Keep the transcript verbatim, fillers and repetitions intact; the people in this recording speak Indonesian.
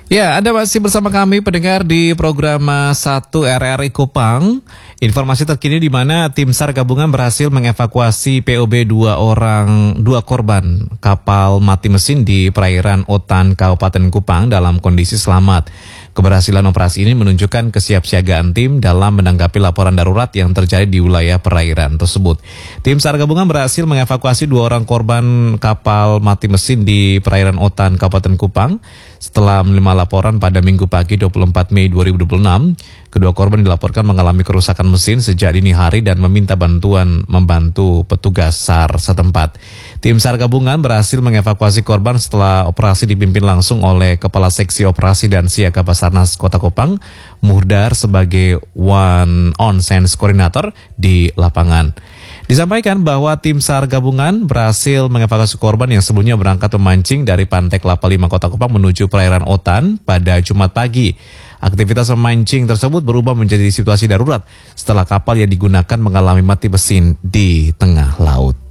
Ya, Anda masih bersama kami pendengar di program satu R R I Kupang. Informasi terkini di mana tim SAR gabungan berhasil mengevakuasi P O B dua orang, dua korban kapal mati mesin di perairan Otan, Kabupaten Kupang dalam kondisi selamat. Keberhasilan operasi ini menunjukkan kesiapsiagaan tim dalam menanggapi laporan darurat yang terjadi di wilayah perairan tersebut. Tim SAR gabungan berhasil mengevakuasi dua orang korban kapal mati mesin di perairan Otan, Kabupaten Kupang. Setelah menerima laporan pada Minggu pagi dua puluh empat Mei dua ribu dua puluh enam, kedua korban dilaporkan mengalami kerusakan mesin sejak dini hari dan meminta bantuan membantu petugas SAR setempat. Tim SAR gabungan berhasil mengevakuasi korban setelah operasi dipimpin langsung oleh Kepala Seksi Operasi dan Siaga Basarnas Kota Kupang, Muhdar, sebagai One On Sense Koordinator di lapangan. Disampaikan bahwa tim SAR gabungan berhasil mengevakuasi korban yang sebelumnya berangkat memancing dari Pantai Kelapa Lima Kota Kupang menuju perairan Otan pada Jumat pagi. Aktivitas memancing tersebut berubah menjadi situasi darurat setelah kapal yang digunakan mengalami mati mesin di tengah laut.